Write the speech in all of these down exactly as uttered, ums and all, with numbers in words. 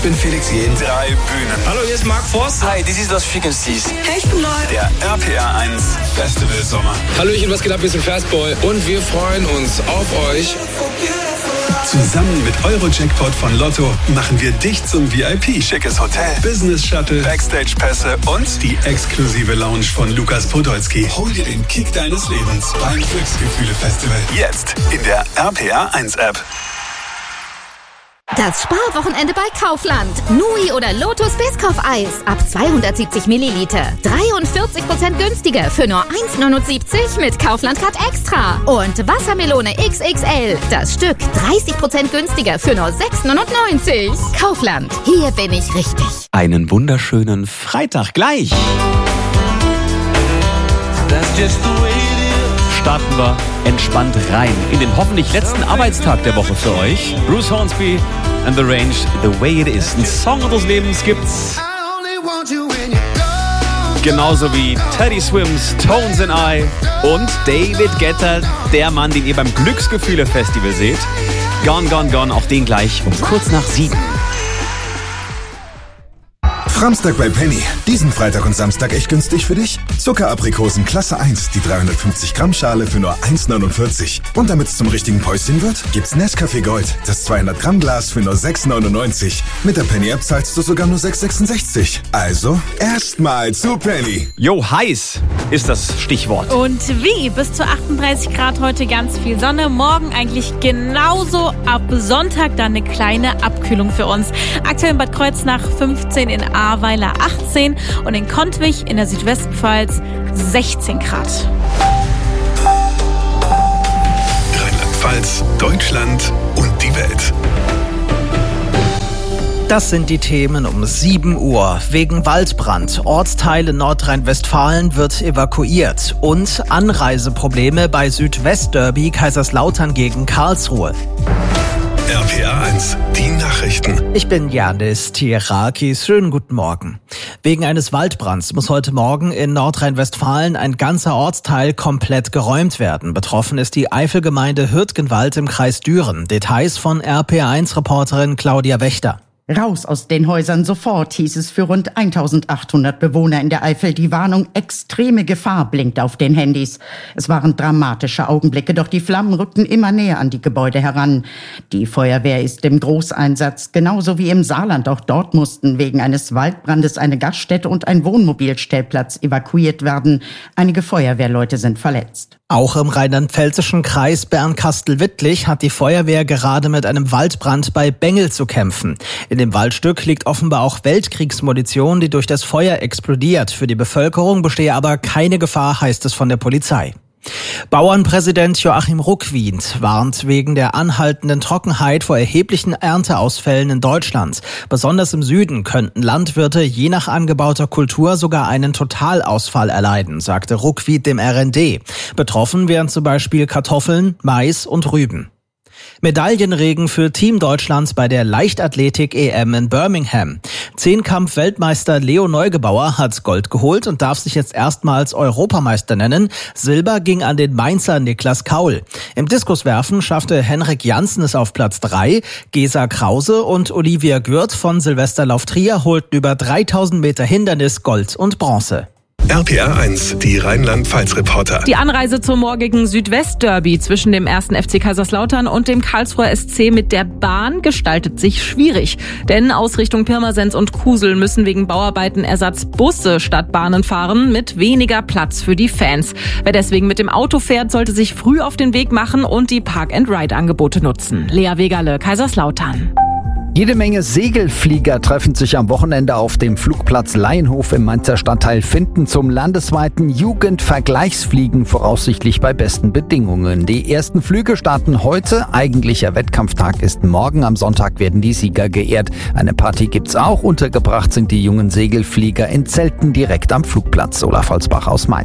Ich bin Felix Jähn. Drei Bühnen. Hallo, hier ist Mark Forster. Hi, this is Los Frequencies. Hey, ich bin Leute. Der R P R eins Festival Sommer. Hallöchen, was geht ab? Wir sind Fastboy und wir freuen uns auf euch. Zusammen mit Euro-Jackpot von Lotto machen wir dich zum V I P. Schickes Hotel, Business Shuttle, Backstage-Pässe und die exklusive Lounge von Lukas Podolski. Hol dir den Kick deines Lebens beim Glücksgefühle-Festival. jetzt in der R P R eins App. Das Sparwochenende bei Kaufland. Nui oder Lotus Biscoff-Eis ab zweihundertsiebzig Milliliter. dreiundvierzig Prozent günstiger für nur eins neunundsiebzig mit Kaufland Card Extra. Und Wassermelone X X L. Das Stück dreißig Prozent günstiger für nur sechs neunundneunzig. Kaufland. Hier bin ich richtig. Einen wunderschönen Freitag gleich. Starten wir entspannt rein in den hoffentlich letzten Arbeitstag der Woche für euch. Bruce Hornsby and The Range, The Way It Is. Ein Song unseres Lebens gibt's. Genauso wie Teddy Swims, Tones and I und David Guetta, der Mann, den ihr beim Glücksgefühle-Festival seht. Gone, Gone, Gone, auch den gleich um kurz nach sieben. Samstag bei Penny. Diesen Freitag und Samstag echt günstig für dich? Zuckeraprikosen Klasse eins, die dreihundertfünfzig Gramm Schale für nur eins neunundvierzig. Und damit es zum richtigen Päuschen wird, gibt's Nescafé Gold, das zweihundert Gramm Glas für nur sechs neunundneunzig. Mit der Penny-App zahlst du sogar nur sechs sechsundsechzig. Also, erstmal zu Penny. Jo, heiß ist das Stichwort. Und wie? Bis zu achtunddreißig Grad heute ganz viel Sonne. Morgen eigentlich genauso. Ab Sonntag dann eine kleine Abkühlung für uns. Aktuell in Bad Kreuznach fünfzehn, in Ahrweiler achtzehn und in Kontwich in der Südwestpfalz sechzehn Grad. Rheinland-Pfalz, Deutschland und die Welt. Das sind die Themen um sieben Uhr. Wegen Waldbrand. Ortsteile Nordrhein-Westfalen wird evakuiert. Und Anreiseprobleme bei Südwestderby Kaiserslautern gegen Karlsruhe. R P R eins, die Nachrichten. Ich bin Janis Tierakis. Schönen guten Morgen. Wegen eines Waldbrands muss heute Morgen in Nordrhein-Westfalen ein ganzer Ortsteil komplett geräumt werden. Betroffen ist die Eifelgemeinde Hürtgenwald im Kreis Düren. Details von R P R eins Reporterin Claudia Wächter. Raus aus den Häusern sofort, hieß es für rund eintausendachthundert Bewohner in der Eifel. Die Warnung extreme Gefahr blinkt auf den Handys. Es waren dramatische Augenblicke, doch die Flammen rückten immer näher an die Gebäude heran. Die Feuerwehr ist im Großeinsatz, genauso wie im Saarland. Auch dort mussten wegen eines Waldbrandes eine Gaststätte und ein Wohnmobilstellplatz evakuiert werden. Einige Feuerwehrleute sind verletzt. Auch im rheinland-pfälzischen Kreis Bernkastel-Wittlich hat die Feuerwehr gerade mit einem Waldbrand bei Bengel zu kämpfen. In dem Waldstück liegt offenbar auch Weltkriegsmunition, die durch das Feuer explodiert. Für die Bevölkerung bestehe aber keine Gefahr, heißt es von der Polizei. Bauernpräsident Joachim Ruckwied warnt wegen der anhaltenden Trockenheit vor erheblichen Ernteausfällen in Deutschland. Besonders im Süden könnten Landwirte je nach angebauter Kultur sogar einen Totalausfall erleiden, sagte Ruckwied dem R N D. Betroffen wären zum Beispiel Kartoffeln, Mais und Rüben. Medaillenregen für Team Deutschland bei der Leichtathletik-E M in Birmingham. Zehnkampf-Weltmeister Leo Neugebauer hat Gold geholt und darf sich jetzt erstmals Europameister nennen. Silber ging an den Mainzer Niklas Kaul. Im Diskuswerfen schaffte Henrik Janssen es auf Platz drei. Gesa Krause und Olivia Gürt von Silvesterlauf Trier holten über dreitausend Meter Hindernis Gold und Bronze. R P R eins, die Rheinland-Pfalz-Reporter. Die Anreise zum morgigen Südwestderby zwischen dem ersten F C Kaiserslautern und dem Karlsruher S C mit der Bahn gestaltet sich schwierig. Denn aus Richtung Pirmasens und Kusel müssen wegen Bauarbeiten Ersatzbusse statt Bahnen fahren mit weniger Platz für die Fans. Wer deswegen mit dem Auto fährt, sollte sich früh auf den Weg machen und die Park-and-Ride-Angebote nutzen. Lea Wegerle, Kaiserslautern. Jede Menge Segelflieger treffen sich am Wochenende auf dem Flugplatz Laienhof im Mainzer Stadtteil Finden zum landesweiten Jugendvergleichsfliegen, voraussichtlich bei besten Bedingungen. Die ersten Flüge starten heute, eigentlicher Wettkampftag ist morgen, am Sonntag werden die Sieger geehrt. Eine Party gibt's auch, untergebracht sind die jungen Segelflieger in Zelten direkt am Flugplatz. Olaf Holzbach aus Mainz.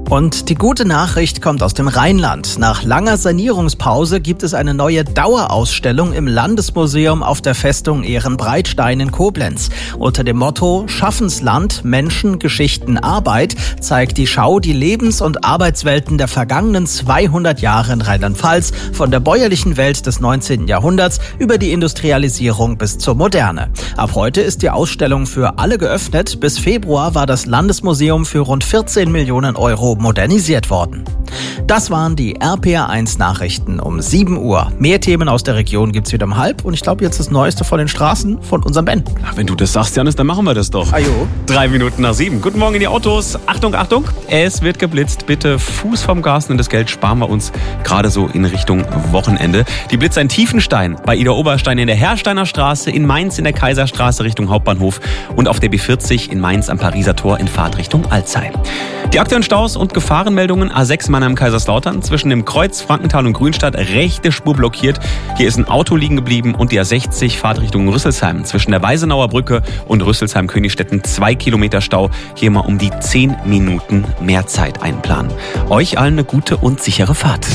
Und die gute Nachricht kommt aus dem Rheinland. Nach langer Sanierungspause gibt es eine neue Dauerausstellung im Landesmuseum auf der Festung Ehrenbreitstein in Koblenz. Unter dem Motto Schaffensland, Menschen, Geschichten, Arbeit zeigt die Schau die Lebens- und Arbeitswelten der vergangenen zweihundert Jahre in Rheinland-Pfalz, von der bäuerlichen Welt des neunzehnten Jahrhunderts über die Industrialisierung bis zur Moderne. Ab heute ist die Ausstellung für alle geöffnet. Bis Februar war das Landesmuseum für rund vierzehn Millionen Euro modernisiert worden. Das waren die R P R eins Nachrichten um sieben Uhr. Mehr Themen aus der Region gibt's wieder um halb und ich glaube jetzt das Neueste von den Straßen von unserem Ben. Ach, wenn du das sagst, Janis, dann machen wir das doch. Ajo. Drei Minuten nach sieben. Guten Morgen in die Autos. Achtung, Achtung, es wird geblitzt. Bitte Fuß vom Gas, und das Geld sparen wir uns gerade so in Richtung Wochenende. Die Blitzer in Tiefenstein, bei Ida Oberstein in der Hersteiner Straße, in Mainz in der Kaiserstraße Richtung Hauptbahnhof und auf der B vierzig in Mainz am Pariser Tor in Fahrt Richtung Alzey. Die aktuellen Staus und Gefahrenmeldungen: A sechs Mannheim-Kaiserslautern zwischen dem Kreuz Frankenthal und Grünstadt, rechte Spur blockiert. Hier ist ein Auto liegen geblieben, und die A sechzig Fahrt Richtung Rüsselsheim zwischen der Weisenauer Brücke und Rüsselsheim-Königstetten zwei Kilometer Stau. Hier mal um die zehn Minuten mehr Zeit einplanen. Euch allen eine gute und sichere Fahrt.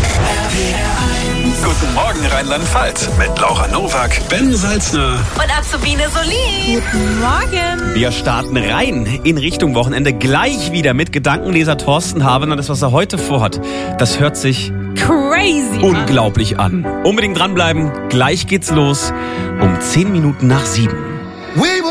Guten Morgen Rheinland-Pfalz mit Laura Nowak, Ben Salzner und Azubine Solin. Guten Morgen. Wir starten rein in Richtung Wochenende, gleich wieder mit Gedankenleser Thorsten Habener. Das, was er heute vorhat, das hört sich crazy unglaublich an. Unbedingt dranbleiben, gleich geht's los um zehn Minuten nach sieben.